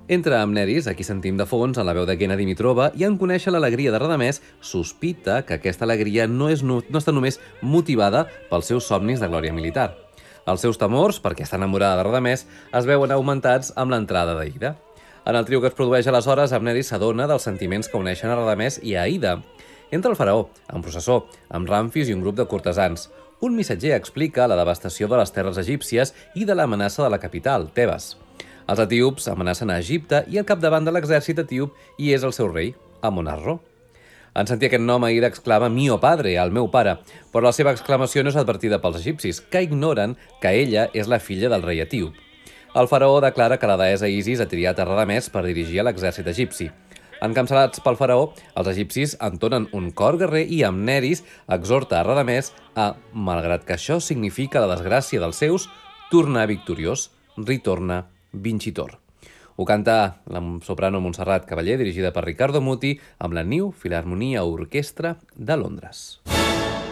Entra Amneris, a qui sentim de fons en la veu de Gena Dimitrova, i en conèixer l'alegria de Radamès, sospita que aquesta alegria no està només motivada pels seus somnis de glòria militar. Els seus temors, perquè està enamorada de Radamès, es veuen augmentats amb l'entrada d'Aida. En el trio que es produeix aleshores, Amneris s'adona dels sentiments que uneixen a Radamès i a Aida. Entra el faraó, en processó, amb Ramfis i un grup de cortesans. Un missatger explica la devastació de les terres egípcies i de l'amenaça de la capital, Tebes. Els etíops amenacen a Egipte i al capdavant de l'exèrcit etíop hi és el seu rei, Amonarro. En sentir aquest nom, Aida exclama «Mio padre», el meu pare, però la seva exclamació no és advertida pels egipcis, que ignoren que ella és la filla del rei etíop. El faraó declara que la deessa Isis ha triat a Radamès per dirigir l'exèrcit egipci. Encapçalats pel faraó, els egipcis entonen un cor guerrer i Amneris exhorta a Radamès a, malgrat que això significa la desgràcia dels seus, tornar victoriós, ritorna vincitor. Ho canta la soprano Montserrat Cavaller, dirigida per Riccardo Muti, amb la New Philharmonia Orchestra de Londres.